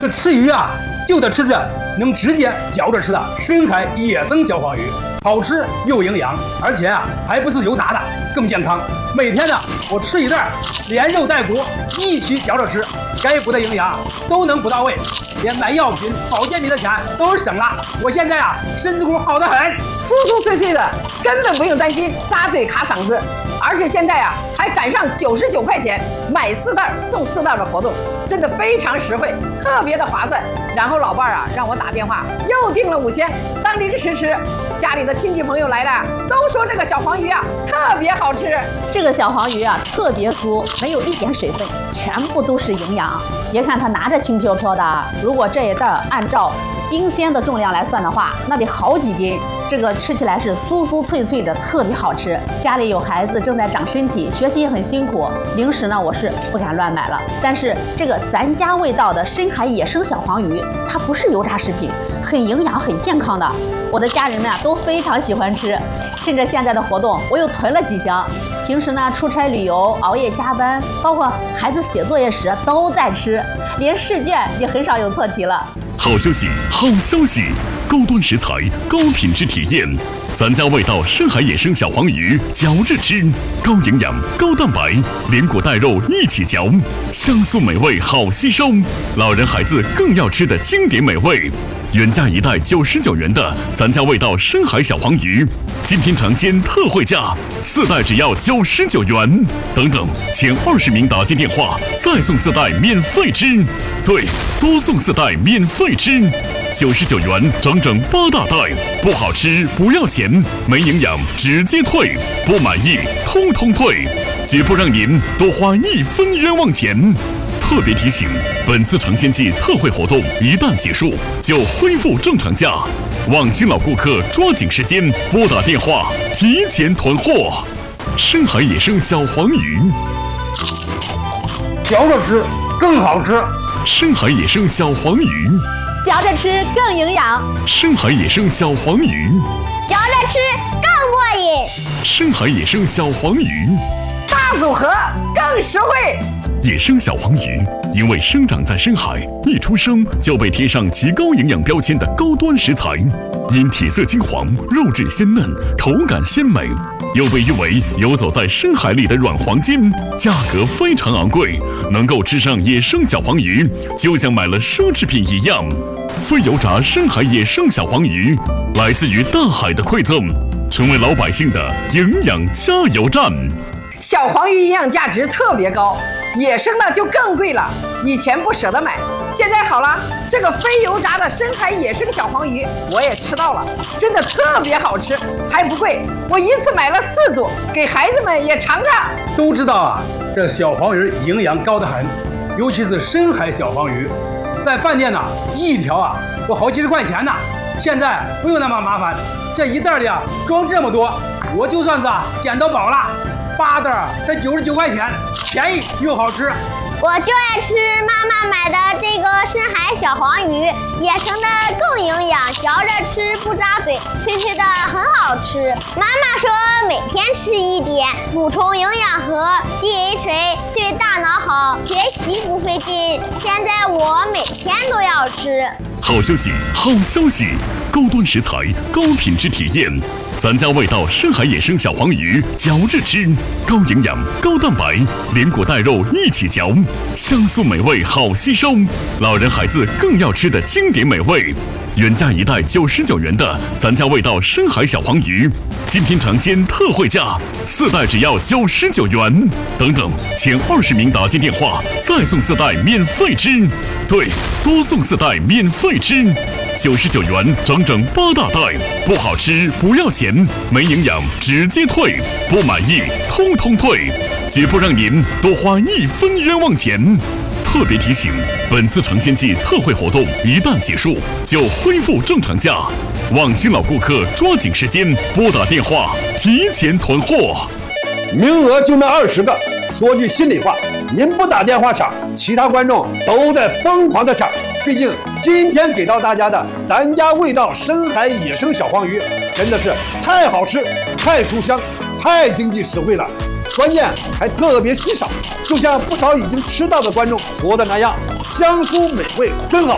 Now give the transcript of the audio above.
这吃鱼啊，就得吃这能直接嚼着吃的深海野生小黄鱼，好吃又营养，而且啊还不是油炸的，更健康。每天呢，我吃一袋，连肉带骨一起嚼着吃，该补的营养都能补到位，连买药品、保健品的钱都省了。我现在啊，身子骨好得很， 酥酥脆脆的，根本不用担心扎嘴卡嗓子。而且现在啊，还赶上99块钱买4袋送4袋的活动，真的非常实惠，特别的划算。然后老伴儿啊让我打电话又订了5箱当零食吃，家里的亲戚朋友来了都说这个小黄鱼啊特别好吃。 这个小黄鱼啊特别酥，没有一点水分，全部都是营养。别看它拿着轻飘飘的，如果这一袋按照冰鲜的重量来算的话，那得好几斤。这个吃起来是酥酥脆脆的，特别好吃。家里有孩子正在长身体，学习也很辛苦，零食呢我是不敢乱买了。但是这个咱家味道的深海野生小黄鱼，它不是油炸食品，很营养很健康的。我的家人们啊都非常喜欢吃。趁着现在的活动，我又囤了几箱。平时呢出差旅游、熬夜加班，包括孩子写作业时都在吃，连试卷也很少有错题了。 好消息，好消息！高端食材，高品质体验，咱家味道深海野生小黄鱼，嚼着吃，高营养、高蛋白，连骨带肉一起嚼，香酥美味，好吸收。老人孩子更要吃的经典美味。原价1袋99元的咱家味道深海小黄鱼，今天尝鲜特惠价，4袋只要99元。等等，前20名打进电话，再送4袋免费吃。对，多送4袋免费吃，99元整整8大袋，不好吃不要钱，没营养直接退，不满意通通退，绝不让您多花1分冤枉钱。特别提醒，本次尝鲜季特惠活动一旦结束，就恢复正常价。望新老顾客抓紧时间拨打电话，提前囤货。深海野生小黄鱼， 嚼着吃更好吃。 深海野生小黄鱼， 嚼着吃更营养。 深海野生小黄鱼， 嚼着吃更过瘾。 深海野生小黄鱼， 大组合更实惠。 野生小黄鱼因为生长在深海，一出生就被贴上极高营养标签的高端食材，因体色金黄、肉质鲜嫩、口感鲜美，又被誉为游走在深海里的软黄金，价格非常昂贵。能够吃上野生小黄鱼，就像买了奢侈品一样。非油炸深海野生小黄鱼，来自于大海的馈赠，成为老百姓的营养加油站。 小黄鱼营养价值特别高，野生的就更贵了。以前不舍得买，现在好了，这个非油炸的深海野生小黄鱼我也吃到了，真的特别好吃，还不贵。我一次买了4组，给孩子们也尝尝。 都知道啊，这小黄鱼营养高得很，尤其是深海小黄鱼，在饭店呢一条啊都好几十块钱呢。现在不用那么麻烦，这一袋里啊装这么多，我就算是捡到宝了。8袋才99块钱，便宜又好吃。 我就爱吃妈妈买的这个深海小黄鱼，野生的更营养，嚼着吃不扎嘴，脆脆的很好吃。妈妈说每天吃一点，补充营养和 DHA， 对大脑好，学习不费劲。现在我每天都要吃。 好消息，好消息！高端食材，高品质体验，咱家味道深海野生小黄鱼，嚼着吃，高营养、高蛋白，连骨带肉一起嚼，香酥美味，好吸收。老人孩子更要吃的经典美味。原价1袋99元的咱家味道深海小黄鱼，今天尝鲜特惠价，4袋只要99元。等等，前20名打进电话，再送4袋免费吃。对，多送4袋免费吃，99元整整8大袋，不好吃不要钱，没营养直接退，不满意通通退，绝不让您多花1分冤枉钱。特别提醒，本次尝鲜季特惠活动一旦结束，就恢复正常价。望新老顾客抓紧时间拨打电话，提前囤货。 名额就那20个，说句心里话，您不打电话抢，其他观众都在疯狂的抢。毕竟今天给到大家的咱家味道深海野生小黄鱼，真的是太好吃、太酥香、太经济实惠了。关键还特别稀少，就像不少已经吃到的观众说的那样，香酥美味，真好。